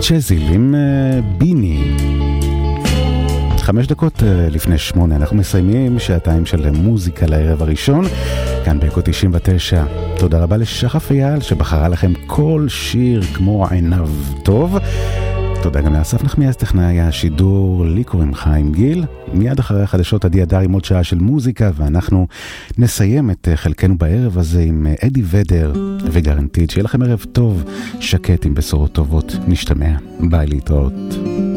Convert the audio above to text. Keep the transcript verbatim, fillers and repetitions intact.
צ'זיל עם ביני. חמש דקות לפני שמונה אנחנו מסיימים שעתיים של מוזיקה לערב הראשון כאן באקו תשעים ותשע. תודה רבה לשחף אייל שבחרה לכם כל שיר כמו עיניו טוב. תודה גם לאסף נחמיאס טכנאי השידור, לי קוראים חיים גיל. מיד אחרי החדשות עדי אדר עם עוד שעה של מוזיקה, ואנחנו נסיים את חלקנו בערב הזה עם אדי ודר וגרנטית. שיהיה לכם ערב טוב, שקט עם בשורות טובות. נשתמע, ביי, להתראות.